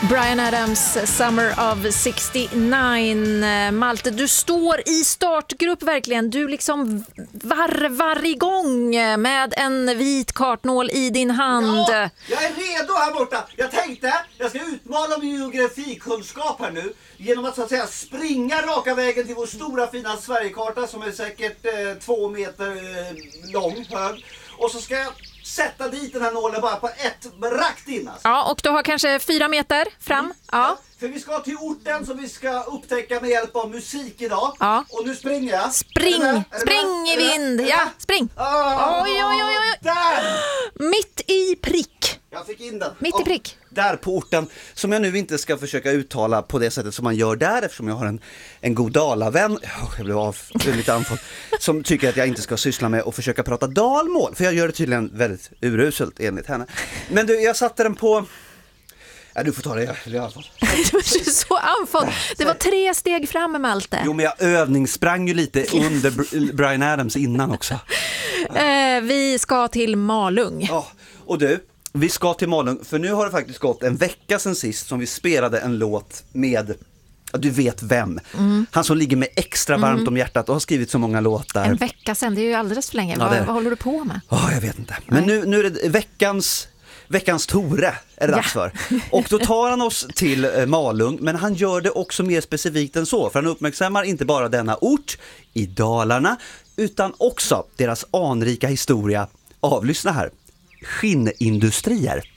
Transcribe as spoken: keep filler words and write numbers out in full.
Bryan Adams, Summer of sextionio. Malte, du står i startgrupp verkligen. Du liksom varvar igång med en vit kartnål i din hand. Ja, jag är redo här borta. Jag tänkte, jag ska utmana min geografikunskap här nu genom att så att säga springa raka vägen till vår stora fina Sverigekarta som är säkert eh, två meter eh, lång, hög. Och så ska jag sätta dit den här nålen bara på ett rakt in. Alltså. Ja, och du har kanske fyra meter fram. Mm. Ja. Ja, för vi ska till orten som vi ska upptäcka med hjälp av musik idag. Ja. Och nu springer jag. Spring, spring i vind. Ja, spring. Oh, oj, oj, oj, oj. Där! Mitt i prick. Jag fick in den. Mitt i prick. Oh, där på orten, som jag nu inte ska försöka uttala på det sättet som man gör där, eftersom jag har en, en god dalavän, oh, jag blev av lite anfall, som tycker att jag inte ska syssla med och försöka prata dalmål, för jag gör det tydligen väldigt uruselt enligt henne. Men du, jag satte den på... Ja, du får ta det i alla fall. Du var så anfall. Det var tre steg fram med Malte. Jo, men jag övningssprang ju lite under Bryan Adams innan också. Eh, vi ska till Malung. Ja, och du, vi ska till Malung, för nu har det faktiskt gått en vecka sedan sist som vi spelade en låt med, du vet vem, mm. han som ligger med extra varmt mm. om hjärtat och har skrivit så många låtar. En vecka sedan, det är ju alldeles för länge. Ja, vad, det... vad håller du på med? Oh, jag vet inte, men nu, nu är det veckans Veckans Tore är det dags för. Och då tar han oss till eh, Malung, men han gör det också mer specifikt än så. För han uppmärksammar inte bara denna ort i Dalarna, utan också deras anrika historia. Avlyssna här. Skinnindustrier.